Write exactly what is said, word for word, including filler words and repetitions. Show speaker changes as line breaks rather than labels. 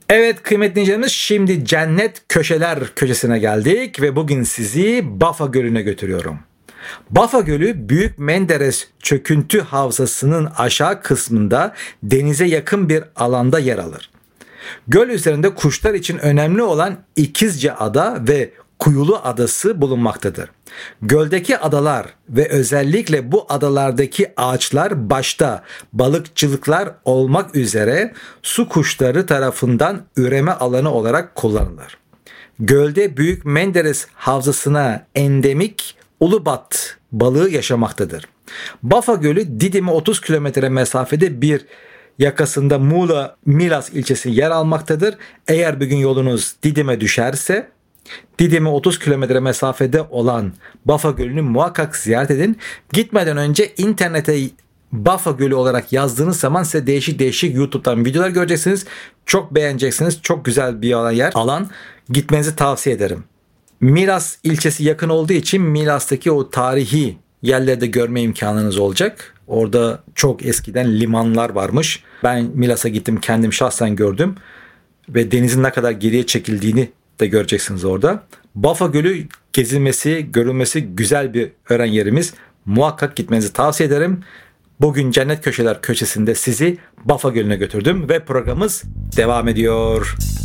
Evet kıymetli dinleyicilerimiz, şimdi Cennet Köşeler köşesine geldik ve bugün sizi Bafa Gölü'ne götürüyorum. Bafa Gölü Büyük Menderes Çöküntü Havzası'nın aşağı kısmında denize yakın bir alanda yer alır. Göl üzerinde kuşlar için önemli olan İkizce Ada ve Kuyulu Adası bulunmaktadır. Göldeki adalar ve özellikle bu adalardaki ağaçlar başta balıkçılıklar olmak üzere su kuşları tarafından üreme alanı olarak kullanılır. Gölde Büyük Menderes Havzası'na endemik ulubat balığı yaşamaktadır. Bafa Gölü Didim'e otuz kilometre mesafede bir yakasında Muğla Milas ilçesi yer almaktadır. Eğer bir gün yolunuz Didim'e düşerse Didim'e otuz kilometre mesafede olan Bafa Gölü'nü muhakkak ziyaret edin. Gitmeden önce internete Bafa Gölü olarak yazdığınız zaman size değişik değişik YouTube'dan videolar göreceksiniz. Çok beğeneceksiniz. Çok güzel bir alan yer. Alan. Gitmenizi tavsiye ederim. Milas ilçesi yakın olduğu için Milas'taki o tarihi yerleri de görme imkanınız olacak. Orada çok eskiden limanlar varmış. Ben Milas'a gittim, kendim şahsen gördüm. Ve denizin ne kadar geriye çekildiğini de göreceksiniz orada. Bafa Gölü gezilmesi, görülmesi güzel bir öğren yerimiz. Muhakkak gitmenizi tavsiye ederim. Bugün Cennet Köşeler köşesinde sizi Bafa Gölü'ne götürdüm ve programımız devam ediyor.